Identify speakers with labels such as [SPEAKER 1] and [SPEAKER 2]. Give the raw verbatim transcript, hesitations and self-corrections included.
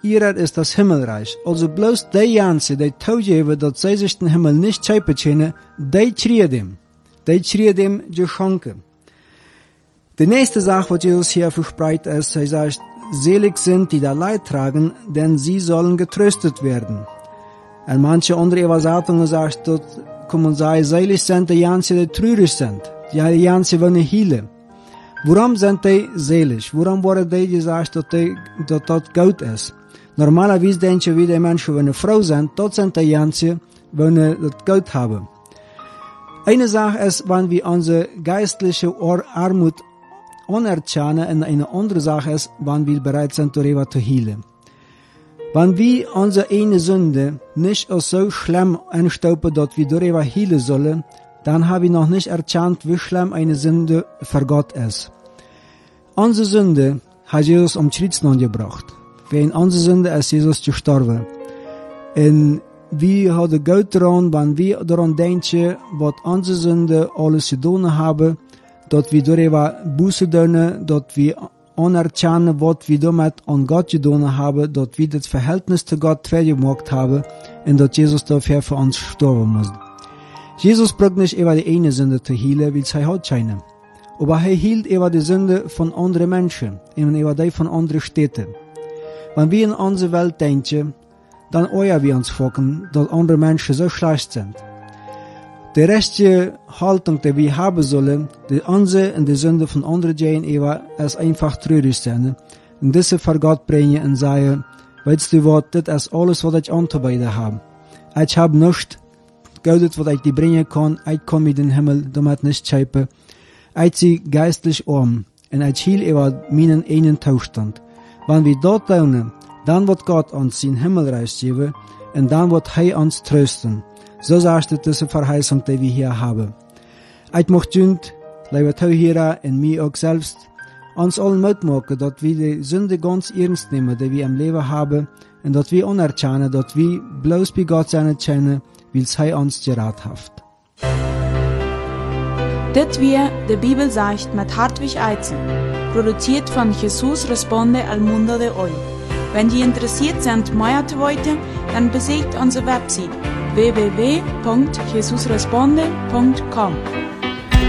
[SPEAKER 1] ihrer ist das Himmelreich. Also bloß die Janse, die toegeben, dass sie sich den Himmel nicht schäpen können, die schreien dem. Die schreien dem Geschenke. Die nächste Sache, was Jesus hier verspricht, ist, er sagt, selig sind, die da Leid tragen, denn sie sollen getröstet werden. Und manche andere Übersetzungen sagen, dort kommen sagen, selig sind die Janse, die traurig sind. Die Janse wollen hielen. Warum sind die selig? Warum wurde die gesagt, dass die, dass das gut ist? Normalerweise denken wir, die Menschen, wenn eine Frau sind, dort sind die Janse, wenn sie das gut haben. Eine Sache ist, wenn wir unsere geistliche Armut anerkennen, und eine andere Sache ist, wenn wir bereit sind, darüber zu heilen. Wenn wir unsere eine Sünde nicht als so schlimm einstufen, dass wir darüber heilen sollen, dann haben wir noch nicht erkannt, wie schlimm eine Sünde für Gott ist. Unsere Sünde hat Jesus am Kreuz gebracht. Wegen unserer Sünde ist Jesus gestorben. Und wir haben Gott daran, wenn wir daran denken, was unsere Sünde alles getan haben, dass wir darüber Buße tun, dass wir anerkennen, was wir damit an Gott getan haben, dass wir das Verhältnis zu Gott treu gemacht haben und dass Jesus dafür für uns sterben muss. Jesus braucht nicht über die eine Sünde zu heilen, weil sie hat keine. Aber er hielt über die Sünde von anderen Menschen und über die von anderen Städten. Wenn wir in unsere Welt denken, dann euer wir uns vorstellen, dass andere Menschen so schlecht sind. Die rechte Haltung, die wir haben sollen, die unsere und die Sünde von anderen gegenüber, ist einfach traurig sein. Und diese vor Gott bringen und sagen, weißt du was, das ist alles, was ich anzubieten habe. Ich habe nichts, Geld, was ich dir bringen kann, ich kann mit dem Himmel damit nicht schäpen. Ich sie geistlich arm, und ich hielt über meinen einen Zustand. Wenn wir dort tun, dann wird Gott uns den Himmelreich geben, und dann wird er uns trösten. So sagt diese Verheißung, die wir hier haben. Ich möchte jünd, liebe Zuhörer, und mir auch selbst, uns allen mitmachen, dass wir die Sünde ganz ernst nehmen, die wir im Leben haben, und dass wir anerkennen, dass wir bloß bei Gott sein können, weil es uns gerat hat.
[SPEAKER 2] Dit wir de Bibel sagt mit Hartwig Eizen, produziert von Jesus Responde al Mundo de Hoy. Wenn Sie interessiert sind, mehr zu wollen, dann besucht unsere Website w w w punkt jesus responde punkt com.